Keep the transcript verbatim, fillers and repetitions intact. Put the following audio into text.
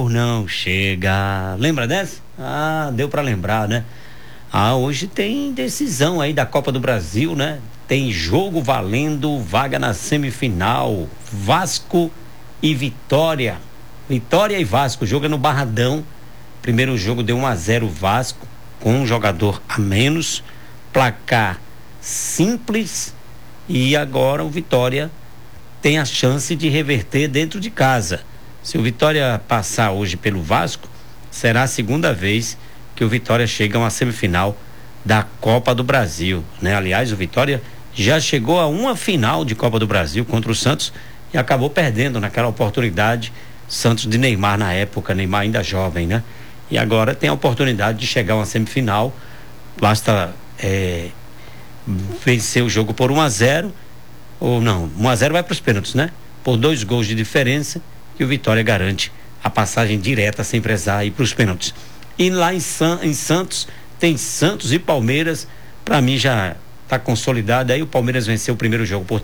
Não chega. Lembra dessa? Ah, deu pra lembrar, né? Ah, hoje tem decisão aí da Copa do Brasil, né? Tem jogo valendo vaga na semifinal. Vasco e Vitória. Vitória e Vasco, joga no Barradão. Primeiro jogo deu um a zero Vasco, com um jogador a menos. Placar simples. E agora o Vitória tem a chance de reverter dentro de casa. Se o Vitória passar hoje pelo Vasco, será a segunda vez que o Vitória chega a uma semifinal da Copa do Brasil, né? Aliás, o Vitória já chegou a uma final de Copa do Brasil contra o Santos e acabou perdendo naquela oportunidade. Santos de Neymar na época, Neymar ainda jovem, né? E agora tem a oportunidade de chegar a uma semifinal. Basta é, vencer o jogo por um a zero, ou não, um a zero vai para os pênaltis, né? Por dois gols de diferença, que o Vitória garante a passagem direta sem precisar ir para os pênaltis. E lá em, San, em Santos tem Santos e Palmeiras. Para mim já está consolidado. Aí o Palmeiras venceu o primeiro jogo por